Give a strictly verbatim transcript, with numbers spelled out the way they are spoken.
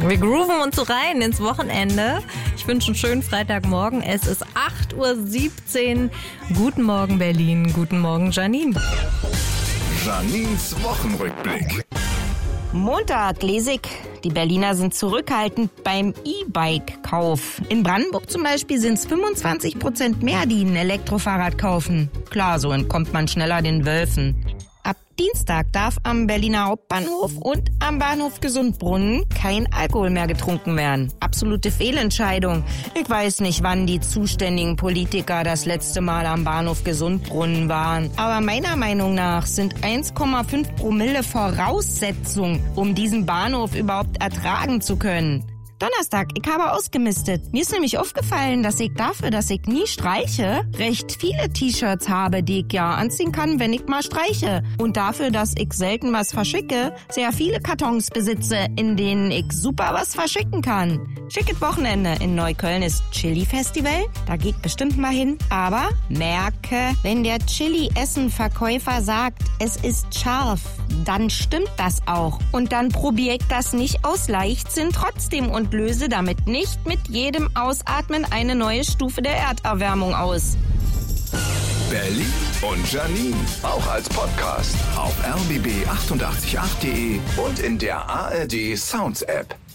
Wir grooven uns so rein ins Wochenende. Ich wünsche einen schönen Freitagmorgen. Es ist acht Uhr siebzehn. Guten Morgen Berlin, guten Morgen Janine. Janines Wochenrückblick. Montag lese ich, die Berliner sind zurückhaltend beim E-Bike-Kauf. In Brandenburg zum Beispiel sind es fünfundzwanzig Prozent mehr, die ein Elektrofahrrad kaufen. Klar, so entkommt man schneller den Wölfen. Ab Dienstag darf am Berliner Hauptbahnhof und am Bahnhof Gesundbrunnen kein Alkohol mehr getrunken werden. Absolute Fehlentscheidung. Ich weiß nicht, wann die zuständigen Politiker das letzte Mal am Bahnhof Gesundbrunnen waren. Aber meiner Meinung nach sind eins Komma fünf Promille Voraussetzung, um diesen Bahnhof überhaupt ertragen zu können. Donnerstag, ich habe ausgemistet. Mir ist nämlich aufgefallen, dass ich dafür, dass ich nie streiche, recht viele T-Shirts habe, die ich ja anziehen kann, wenn ich mal streiche. Und dafür, dass ich selten was verschicke, sehr viele Kartons besitze, in denen ich super was verschicken kann. Schickes Wochenende. In Neukölln ist Chili-Festival. Da geht bestimmt mal hin. Aber merke, wenn der Chili-Essen-Verkäufer sagt, es ist scharf, dann stimmt das auch. Und dann probiere ich das nicht aus Leichtsinn trotzdem und löse damit nicht mit jedem Ausatmen eine neue Stufe der Erderwärmung aus. Berlin und Janine, auch als Podcast auf r b b acht acht acht punkt d e und in der A R D Sounds App.